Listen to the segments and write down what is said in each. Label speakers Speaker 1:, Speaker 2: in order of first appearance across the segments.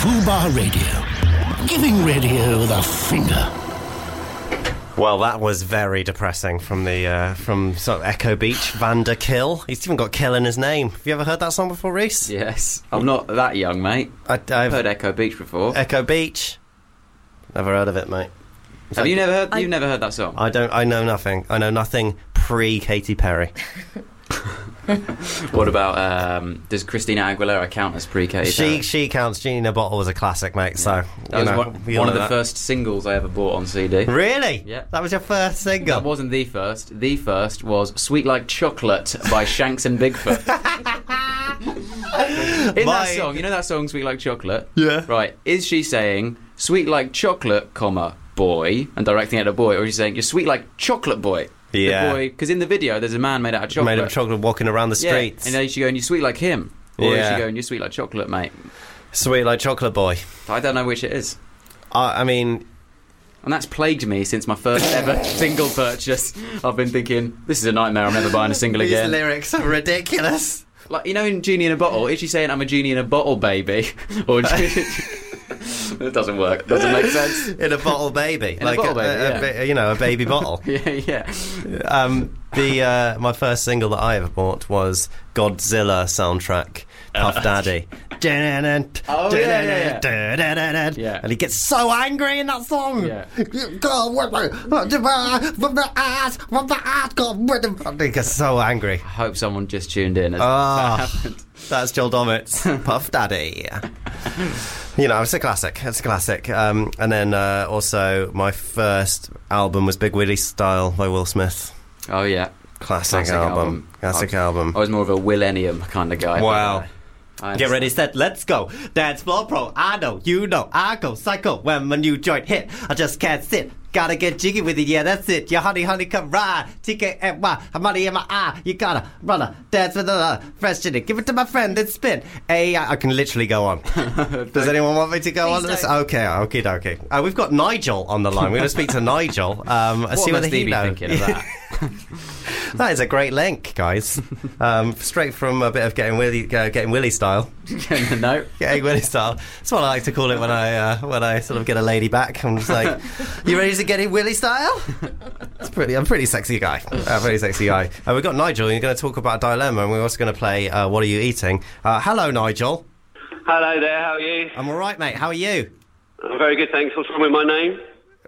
Speaker 1: Fubar Radio. Giving radio the finger.
Speaker 2: Well, that was very depressing from sort of Echo Beach, Vander Kill. He's even got Kill in his name. Have you ever heard that song before, Reese?
Speaker 3: Yes. I'm not that young, mate. I've heard Echo Beach before.
Speaker 2: Echo Beach? Never heard of it, mate.
Speaker 3: Have you never heard? You've never heard that song?
Speaker 2: I know nothing. I know nothing pre Katy Perry.
Speaker 3: What about does Christina Aguilera count as pre-Katy Perry?
Speaker 2: She counts. Genie in a Bottle was a classic, mate. So
Speaker 3: that was one of the first singles I ever bought on CD.
Speaker 2: Really?
Speaker 3: Yeah.
Speaker 2: That was your first single?
Speaker 3: That wasn't the first. The first was "Sweet Like Chocolate" by Shanks and Bigfoot. In that song, you know that song "Sweet Like Chocolate"?
Speaker 2: Yeah.
Speaker 3: Right. Is she saying "Sweet like chocolate, comma boy" and directing it at a boy, or is she saying "You're sweet like chocolate boy"?
Speaker 2: Yeah.
Speaker 3: The boy, because in the video there's a man made out of chocolate.
Speaker 2: Made out of chocolate walking around the streets.
Speaker 3: And then she going, "You're sweet like him," or is she going, "You're sweet like chocolate, mate"?
Speaker 2: Sweet like chocolate boy.
Speaker 3: I don't know which it is.
Speaker 2: I mean,
Speaker 3: and that's plagued me since my first ever single purchase. I've been thinking, this is a nightmare. I'm never buying a single again.
Speaker 2: These lyrics are ridiculous.
Speaker 3: Like, you know, in Genie in a Bottle, is she saying I'm a genie in a bottle, baby? Or it doesn't work. Doesn't make sense.
Speaker 2: In a bottle, baby.
Speaker 3: In like a bottle, baby,
Speaker 2: a baby bottle.
Speaker 3: Yeah.
Speaker 2: My first single that I ever bought was Godzilla soundtrack, Puff Daddy.
Speaker 3: Oh, yeah.
Speaker 2: And he gets so angry in that song.
Speaker 3: Yeah.
Speaker 2: He gets so angry.
Speaker 3: I hope someone just tuned in.
Speaker 2: That's Joel Dommett's Puff Daddy. You know, it's a classic. And then also my first album was Big Willie Style by Will Smith.
Speaker 3: Oh, yeah.
Speaker 2: Classic album.
Speaker 3: I was more of a Willennium kind of guy.
Speaker 2: Wow. Get ready, set, let's go. Dance floor pro. I know, you know, I go psycho when my new joint hit. I just can't sit. Gotta get jiggy with it, yeah, that's it. Your honey, come ride. TKNY, money in my eye. You gotta run dance with a fresh chitty. Give it to my friend, then spin. Hey, I can literally go on. Does anyone want me to go on to this? Okay. We've got Nigel on the line. We're going to speak to Nigel. See whether he knows.
Speaker 3: Thinking of that?
Speaker 2: That is a great link, guys. Straight from a bit of getting Willy style.
Speaker 3: No,
Speaker 2: getting Willy style. That's what I like to call it when I sort of get a lady back. I'm just like, you ready to get in Willy style? I'm a pretty sexy guy. We've got Nigel. You're going to talk about a dilemma, and we're also going to play What Are You Eating? Hello, Nigel.
Speaker 4: Hello there. How are you?
Speaker 2: I'm all right, mate. How are you?
Speaker 4: I'm very good, thanks. What's wrong with my name?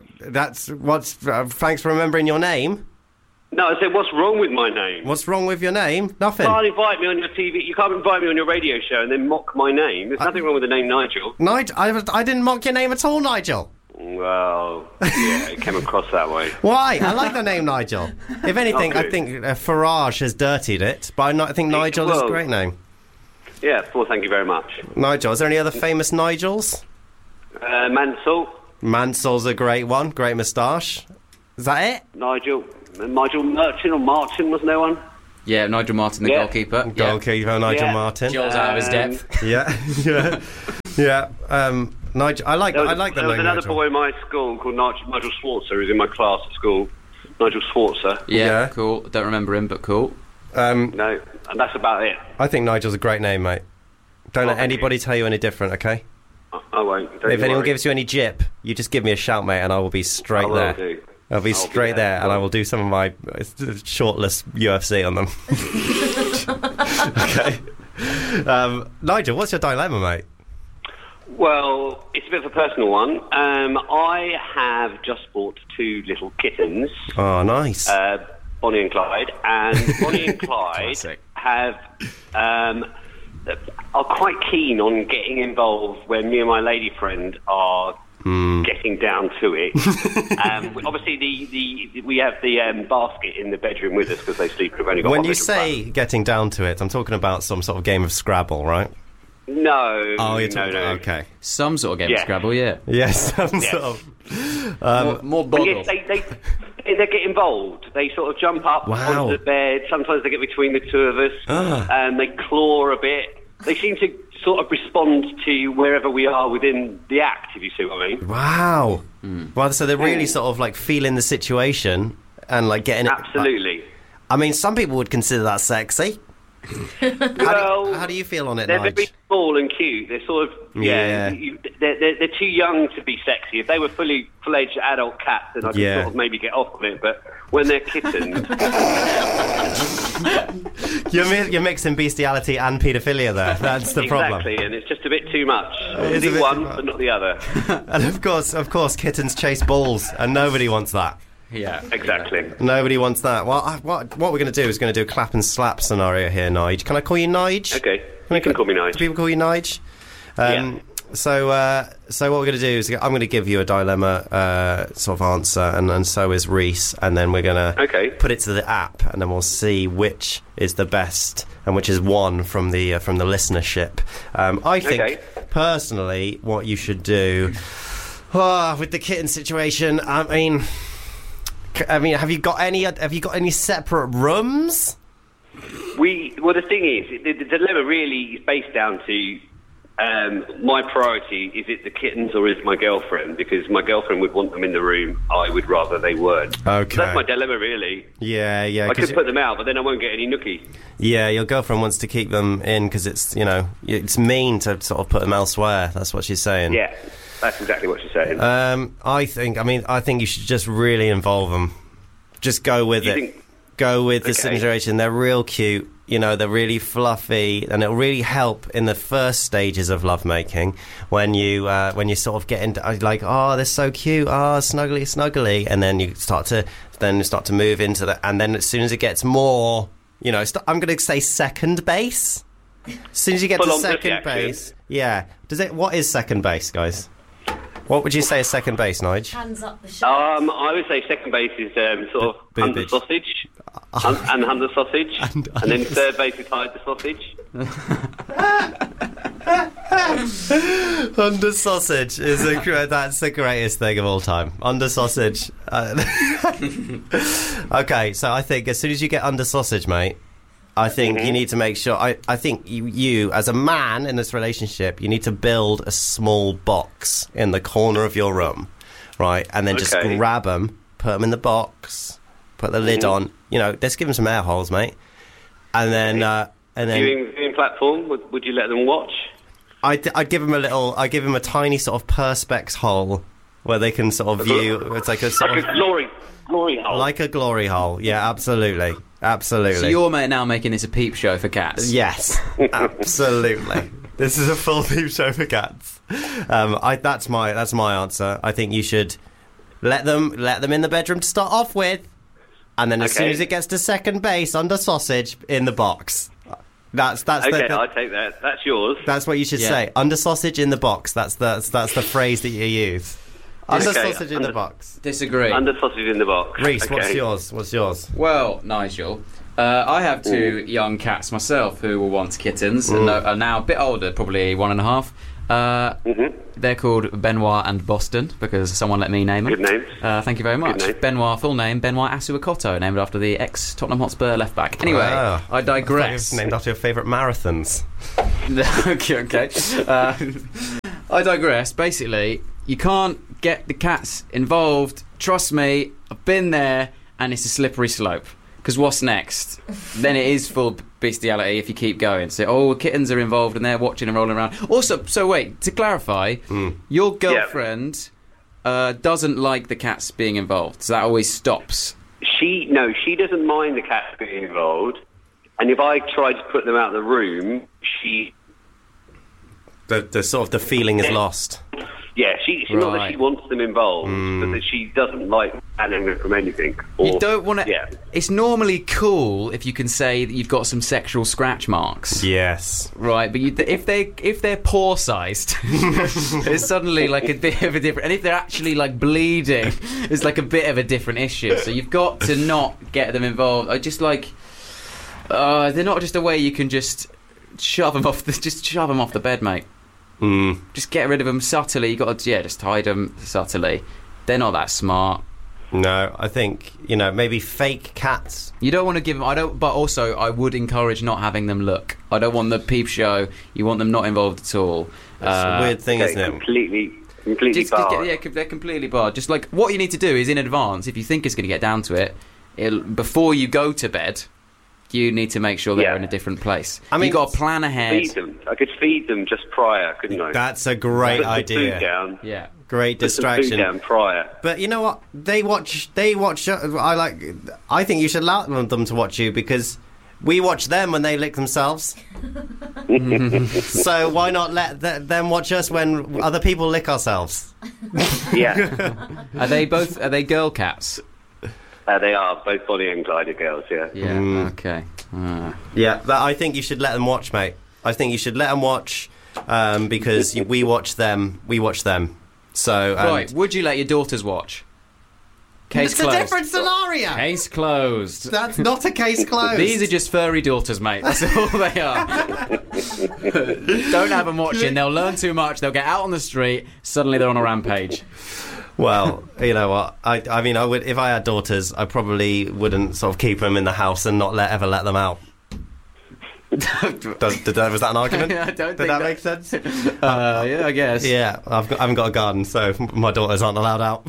Speaker 2: Thanks for remembering your name.
Speaker 4: No, I said, what's wrong with my name?
Speaker 2: What's wrong with your name? Nothing.
Speaker 4: You can't invite me on your TV. You can't invite me on your radio show and then mock my name. There's nothing wrong with the name Nigel.
Speaker 2: I didn't mock your name at all, Nigel.
Speaker 4: Well, yeah, it came across that way.
Speaker 2: Why? I like the name Nigel. If anything, I think Farage has dirtied it, but I think Nigel is a great name.
Speaker 4: Yeah, well, thank you very much.
Speaker 2: Nigel, is there any other famous Nigels?
Speaker 4: Mansell.
Speaker 2: Mansell's a great one. Great moustache. Is that it?
Speaker 4: Nigel Martin or Martin, wasn't there one?
Speaker 3: Yeah, Nigel Martin, the goalkeeper.
Speaker 2: Nigel Martin.
Speaker 3: Joel's out of his depth.
Speaker 2: Yeah. Nigel, I like the name.
Speaker 4: There was another boy in my school called Nigel Schwarzer, who was in my class at school. Nigel Schwarzer.
Speaker 3: Yeah, cool. Don't remember him, but cool.
Speaker 4: No, and that's about it.
Speaker 2: I think Nigel's a great name, mate. Don't let anybody tell you any different, okay?
Speaker 4: I won't.
Speaker 2: If anyone gives you any jip, you just give me a shout, mate, and I will be straight there. I'll be straight there, and I will do some of my shortless UFC on them. Okay. Nigel, what's your dilemma, mate?
Speaker 4: Well, it's a bit of a personal one. I have just bought 2 little kittens.
Speaker 2: Oh, nice.
Speaker 4: Bonnie and Clyde. And Bonnie and Clyde are quite keen on getting involved when me and my lady friend are getting down to it. Obviously, we have the basket in the bedroom with us because they sleep. We've only got
Speaker 2: when you say getting down to it, I'm talking about some sort of game of Scrabble, right?
Speaker 4: No.
Speaker 2: Oh, you're talking about, okay.
Speaker 3: Some sort of game of Scrabble, yeah.
Speaker 2: Yes, some sort of.
Speaker 3: More boggle.
Speaker 4: They get involved. They sort of jump up onto the bed. Sometimes they get between the two of us, and they claw a bit. They seem to sort of respond to wherever we are within the act, if you see what I mean.
Speaker 2: Wow. Well, so they're really sort of like feeling the situation and like getting it.
Speaker 4: Absolutely.
Speaker 2: I mean, some people would consider that sexy.
Speaker 4: Well,
Speaker 2: how do you feel on it,
Speaker 4: they're
Speaker 2: Nige?
Speaker 4: very small and cute. They're sort of they're too young to be sexy. If they were full-fledged adult cats, then I could sort of maybe get off with it. But when they're kittens,
Speaker 2: You're mixing bestiality and paedophilia there. That's the problem.
Speaker 4: exactly, and it's just a bit too much.
Speaker 2: It is a
Speaker 4: Do
Speaker 2: bit
Speaker 4: one,
Speaker 2: too much.
Speaker 4: but not the other.
Speaker 2: And of course, kittens chase balls, and nobody wants that.
Speaker 3: Yeah.
Speaker 4: Exactly.
Speaker 2: Nobody wants that. Well, what we're going to do is going to do a clap and slap scenario here, Nige. Can I call you Nige?
Speaker 4: Okay, you can call me Nige.
Speaker 2: Do people call you Nige?
Speaker 4: Yeah.
Speaker 2: So what we're going to do is I'm going to give you a dilemma sort of answer, and so is Reese, and then we're going to put it to the app, and then we'll see which is the best and which is one from the listenership. I think personally, what you should do with the kitten situation. I mean, have you got any separate rooms?
Speaker 4: Well, the thing is, the dilemma really is based down to my priority. Is it the kittens or is it my girlfriend? Because my girlfriend would want them in the room. I would rather they weren't.
Speaker 2: Okay.
Speaker 4: So that's my dilemma, really.
Speaker 2: Yeah.
Speaker 4: I could put them out, but then I won't get any nookie.
Speaker 2: Yeah, your girlfriend wants to keep them in because it's mean to sort of put them elsewhere. That's what she's saying.
Speaker 4: Yeah, that's exactly what she's saying.
Speaker 2: I think you should just really involve them. Just go with it. Go with the situation. They're real cute. They're really fluffy, and it'll really help in the first stages of lovemaking when you sort of get into like, oh, they're so cute, oh, snuggly, and then you start to move into that, and then as soon as it gets more, I'm going to say second base. As soon as you get to second base, what is second base, guys? What would you say is second base, Nige?
Speaker 5: Hands up the shirt.
Speaker 4: I would say second base is sort of under sausage, and under sausage, and then third base is hide the sausage.
Speaker 2: Under sausage is that's the greatest thing of all time. Under sausage. Okay, so I think as soon as you get under sausage, mate, I think you need to make sure. I think you, as a man in this relationship, you need to build a small box in the corner of your room, right? And then just grab them, put them in the box, put the lid on. Just give them some air holes, mate. And then,
Speaker 4: viewing platform. Would you let them watch?
Speaker 2: I'd give them a tiny sort of perspex hole where they can sort of view. It's like a sort of
Speaker 4: glory hole.
Speaker 2: Like a glory hole. Yeah, absolutely.
Speaker 3: So you're now making this a peep show for cats?
Speaker 2: Yes, absolutely. This is a full peep show for cats. That's my answer. I think you should let them in the bedroom to start off with, and then as soon as it gets to second base, under sausage in the box. That's
Speaker 4: okay. I'll take that. That's yours.
Speaker 2: That's what you should say. Under sausage in the box. That's the phrase that you use. Under sausage in the box.
Speaker 3: Disagree.
Speaker 4: Under sausage in the box.
Speaker 2: Reese, what's yours?
Speaker 3: Well, Nigel, I have two young cats myself who were once kittens and are now a bit older, probably 1.5. They're called Benoit and Boston because someone let me name them.
Speaker 4: Good names.
Speaker 3: Thank you very much. Benoit, full name, Benoit Asuakoto, named after the ex-Tottenham Hotspur left-back. Anyway, I digress.
Speaker 2: Named after your favourite marathons.
Speaker 3: Okay. I digress. Basically, you can't get the cats involved. Trust me, I've been there, and it's a slippery slope. Because what's next? Then it is full bestiality if you keep going. So, kittens are involved, and they're watching and rolling around. Also, so wait, to clarify, your girlfriend doesn't like the cats being involved, so that always stops.
Speaker 4: She doesn't mind the cats being involved, and if I try to put them out of the room, she...
Speaker 2: The sort of the feeling is lost.
Speaker 4: Yeah, she not that she wants them involved, but that she doesn't like banning them from anything.
Speaker 3: You don't want to... Yeah. It's normally cool if you can say that you've got some sexual scratch marks.
Speaker 2: Yes.
Speaker 3: Right, but if they're paw-sized, it's suddenly like a bit of a different... And if they're actually like bleeding, it's like a bit of a different issue. So you've got to not get them involved. I just like... they're not just a way you can just shove them off the bed, mate. Just get rid of them subtly. You got to just hide them subtly. They're not that smart.
Speaker 2: No, I think maybe fake cats.
Speaker 3: You don't want to give them. But also, I would encourage not having them look. I don't want the peep show. You want them not involved at all.
Speaker 2: That's a weird thing, isn't it?
Speaker 4: Completely barred.
Speaker 3: They're completely barred. Just like what you need to do is in advance, if you think it's going to get down to it, before you go to bed, you need to make sure they're
Speaker 4: Yeah.
Speaker 3: in a different place.
Speaker 2: I mean,
Speaker 3: you've got to plan ahead.
Speaker 4: Feed them. I could feed them just prior, couldn't I?
Speaker 2: That's a great
Speaker 4: Put the
Speaker 2: idea.
Speaker 4: food down.
Speaker 3: Yeah.
Speaker 2: Great
Speaker 4: Put some food
Speaker 2: distraction.
Speaker 4: down prior.
Speaker 2: But you know what? They watch. I think you should allow them to watch you because we watch them when they lick themselves. So why not let them watch us when other people lick ourselves?
Speaker 4: Yeah.
Speaker 3: Are they girl cats?
Speaker 4: They are both Bonnie and Clyde are girls, yeah.
Speaker 3: Yeah. Okay.
Speaker 2: Yeah, I think you should let them watch, mate. I think you should let them watch because we watch them. We watch them. So
Speaker 3: Right. Would you let your daughters watch? Case
Speaker 2: it's
Speaker 3: closed.
Speaker 2: a different scenario.
Speaker 3: Case closed.
Speaker 2: That's not a case closed.
Speaker 3: These are just furry daughters, mate. That's all they are. Don't have them watching. They'll learn too much. They'll get out on the street. Suddenly they're on a rampage.
Speaker 2: Well, you know what? I mean, I would if I had daughters, I probably wouldn't sort of keep them in the house and not ever let them out. Was that an argument?
Speaker 3: I don't
Speaker 2: Did
Speaker 3: think
Speaker 2: that make sense?
Speaker 3: Yeah, I guess.
Speaker 2: Yeah, I haven't got a garden, so my daughters aren't allowed out.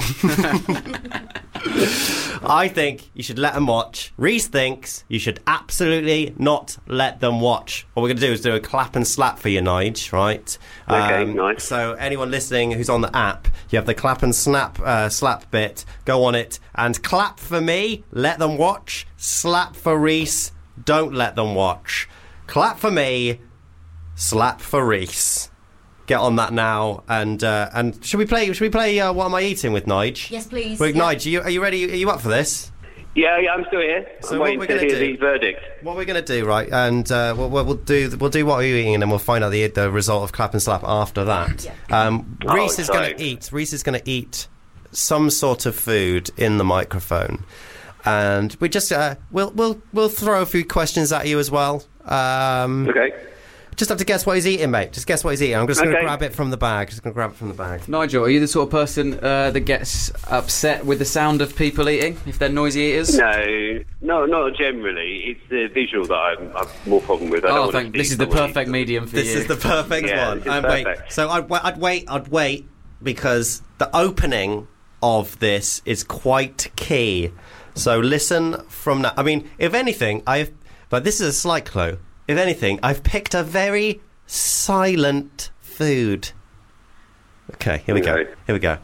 Speaker 2: I think you should let them watch. Reese thinks you should absolutely not let them watch. What we're going to do is do a clap and slap for you, Nige, right?
Speaker 4: Okay, nice.
Speaker 2: So anyone listening who's on the app, you have the clap and slap bit. Go on it and clap for me. Let them watch. Slap for Reese. Don't let them watch. Clap for me. Slap for Reese. Get on that now, and should we play? What Am I Eating with Nige?
Speaker 5: Yes, please.
Speaker 2: Wait,
Speaker 5: Yeah.
Speaker 2: Nige, are you ready? Are you up for this?
Speaker 4: Yeah, I'm still here.
Speaker 2: So
Speaker 4: I'm
Speaker 2: what
Speaker 4: waiting
Speaker 2: we're
Speaker 4: to
Speaker 2: gonna
Speaker 4: hear
Speaker 2: do-
Speaker 4: the verdict.
Speaker 2: What we're going to do, right? And we'll do What Are You Eating, and then we'll find out the result of clap and slap after that. Reese is going to eat. Reese is going to eat some sort of food in the microphone, and we just we'll throw a few questions at you as well.
Speaker 4: Okay.
Speaker 2: Just have to guess what he's eating, mate. Just guess what he's eating. I'm just going to
Speaker 4: Okay.
Speaker 2: grab it from the bag.
Speaker 3: Nigel, are you the sort of person that gets upset with the sound of people eating if they're noisy eaters?
Speaker 4: No, not generally. It's the visual that I've more problem with. I don't wanna see
Speaker 3: this is the
Speaker 4: someone
Speaker 3: perfect
Speaker 4: eat.
Speaker 3: medium for
Speaker 2: This
Speaker 3: you.
Speaker 2: is the perfect
Speaker 4: Yeah,
Speaker 2: one.
Speaker 4: this is
Speaker 2: Wait,
Speaker 4: perfect.
Speaker 2: so I'd wait because the opening of this is quite key. So listen from now. I mean, if anything, but this is a slight clue. If anything, I've picked a very silent food. Okay, here we go.
Speaker 4: Okay.
Speaker 2: Here we go.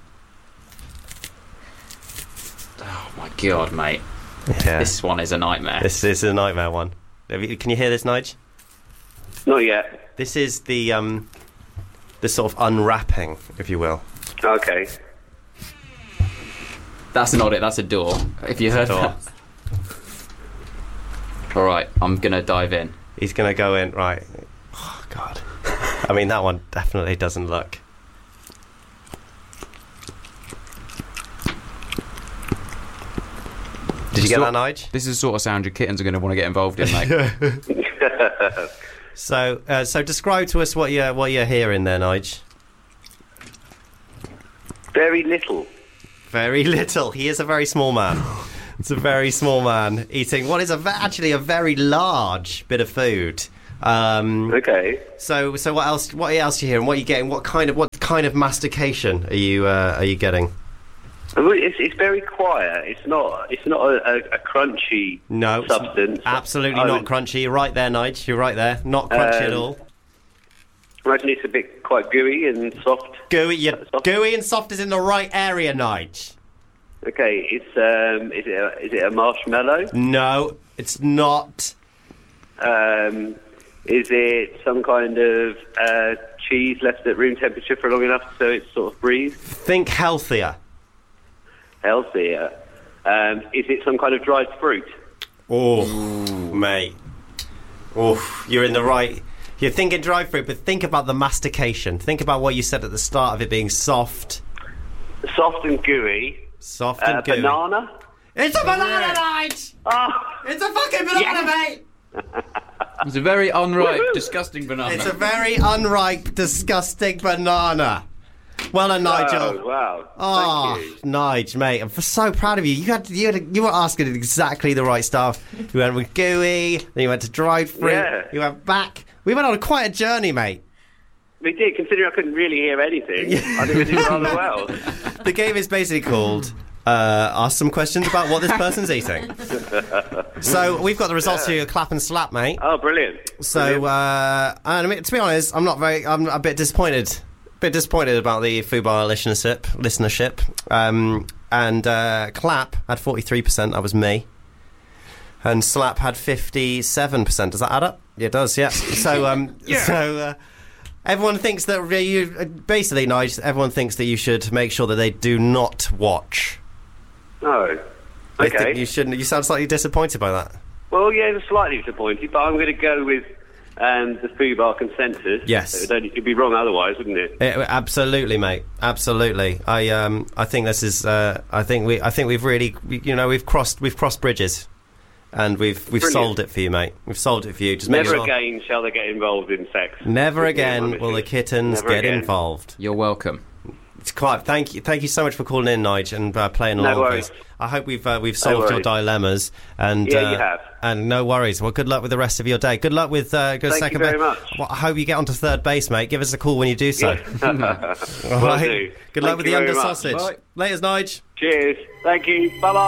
Speaker 3: Oh my god, mate.
Speaker 2: Yeah.
Speaker 3: This one is a nightmare.
Speaker 2: This is a nightmare one. Can you hear this, Nige?
Speaker 4: Not yet.
Speaker 2: This is the sort of unwrapping, if you will.
Speaker 4: Okay.
Speaker 3: That's not it, that's a door. If you heard
Speaker 2: door.
Speaker 3: that. Alright, I'm gonna dive in.
Speaker 2: He's going to go in, right. Oh, God. I mean, that one definitely doesn't look. Did you get that, Nige?
Speaker 3: This is the sort of sound your kittens are going to want to get involved in, mate.
Speaker 2: So describe to us what you're hearing there, Nige.
Speaker 4: Very little.
Speaker 2: Very little. He is a very small man. It's a very small man eating what is actually a very large bit of food.
Speaker 4: Okay.
Speaker 2: So what else? What else are you hearing? What are you getting? What kind of mastication are you getting?
Speaker 4: It's very quiet. It's not a crunchy substance.
Speaker 2: Absolutely not crunchy. You're right there, Nige. You're right there. Not crunchy at all.
Speaker 4: Imagine it's a bit quite gooey and soft.
Speaker 2: Gooey and soft is in the right area, Nige.
Speaker 4: Okay, is it a marshmallow?
Speaker 2: No, it's not.
Speaker 4: Is it some kind of cheese left at room temperature for long enough so it sort of breathes?
Speaker 2: Think healthier.
Speaker 4: Healthier. Is it some kind of dried fruit?
Speaker 2: Oh, mate. Oh, you're in the right. You're thinking dried fruit, but think about the mastication. Think about what you said at the start of it being soft.
Speaker 4: Soft and gooey.
Speaker 2: Soft and gooey.
Speaker 4: Banana?
Speaker 2: It's a banana, Nige!
Speaker 4: Oh,
Speaker 2: It's a fucking banana, mate!
Speaker 3: It's a very unripe, disgusting banana.
Speaker 2: It's a very unripe, disgusting banana. Well done, Nigel.
Speaker 4: Oh, wow.
Speaker 2: Oh,
Speaker 4: Thank you.
Speaker 2: Nige, mate, I'm so proud of you. You were asking exactly the right stuff. You went with gooey, then you went to dried fruit.
Speaker 4: Yeah.
Speaker 2: You went back. We went on quite a journey, mate.
Speaker 4: We did, considering I couldn't really hear anything. I think we did rather well.
Speaker 2: The game is basically called ask some questions about what this person's eating. So we've got the results for your clap and slap, mate.
Speaker 4: Oh, brilliant.
Speaker 2: So, and I mean, to be honest, I'm a bit disappointed. About the Fubar listenership. And clap had 43%. That was me. And slap had 57%. Does that add up? Yeah, it does. Yeah. So, everyone thinks that basically, Nigel. Everyone thinks that you should make sure that they do not watch.
Speaker 4: Oh,
Speaker 2: They
Speaker 4: okay.
Speaker 2: think you shouldn't. You sound slightly disappointed by that.
Speaker 4: Well, yeah, slightly disappointed, but I'm going to go with the Fubar consensus.
Speaker 2: Yes.
Speaker 4: It'd be wrong otherwise, wouldn't it?
Speaker 2: Absolutely, mate. Absolutely. I think this is. I think we've really, we've crossed bridges, and we've solved it for you, mate. We've solved it for you. Just make
Speaker 4: Never
Speaker 2: sure.
Speaker 4: again shall they get involved in sex.
Speaker 2: Never again will the kittens
Speaker 4: Never
Speaker 2: get
Speaker 4: again.
Speaker 2: involved.
Speaker 3: You're welcome.
Speaker 2: It's quite. Thank you so much for calling in, Nigel, and playing along with
Speaker 4: worries.
Speaker 2: us. I hope we've solved your dilemmas. And
Speaker 4: Yeah, you have.
Speaker 2: And no worries. Well, good luck with the rest of your day. Good luck with
Speaker 4: Thank
Speaker 2: second
Speaker 4: you very
Speaker 2: base.
Speaker 4: much.
Speaker 2: Well, I hope you get onto third base, mate. Give us a call when you do so.
Speaker 4: Will
Speaker 2: All right.
Speaker 4: do.
Speaker 2: Good luck
Speaker 4: Thank
Speaker 2: with
Speaker 4: you
Speaker 2: the
Speaker 4: very
Speaker 2: under
Speaker 4: much.
Speaker 2: sausage.
Speaker 3: Bye.
Speaker 2: Laters, Nigel.
Speaker 4: Cheers. Thank you. Bye-bye.